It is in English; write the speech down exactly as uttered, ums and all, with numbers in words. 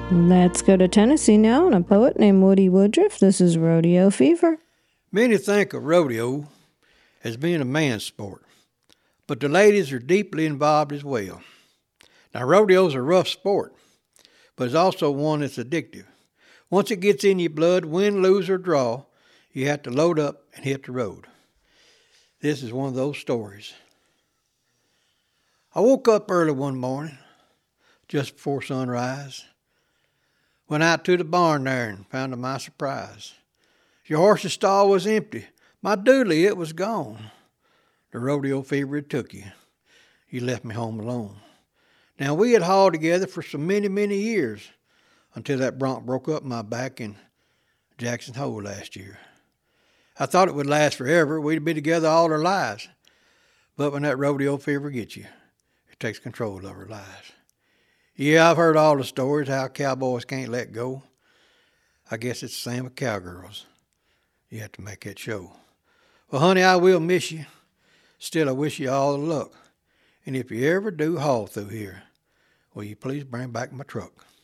Let's go to Tennessee now, and a poet named Woody Woodruff. This is Rodeo Fever. Many think of rodeo as being a man's sport, but the ladies are deeply involved as well. Now, rodeo's a rough sport, but it's also one that's addictive. Once it gets in your blood, win, lose, or draw, you have to load up and hit the road. This is one of those stories. I woke up early one morning, just before sunrise. Went out to the barn there and found to my surprise, your horse's stall was empty. My doodly, it was gone. The rodeo fever had took you. You left me home alone. Now, we had hauled together for so many, many years until that bronc broke up my back in Jackson Hole last year. I thought it would last forever. We'd be together all our lives. But when that rodeo fever gets you, it takes control of our lives. Yeah, I've heard all the stories how cowboys can't let go. I guess it's the same with cowgirls. You have to make that show. Well, honey, I will miss you. Still, I wish you all the luck. And if you ever do haul through here, will you please bring back my truck?